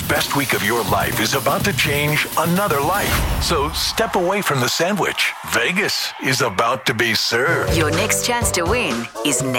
best week of your life is about to change another life. So step away from the sandwich. Vegas is about to be served. Your next chance to win is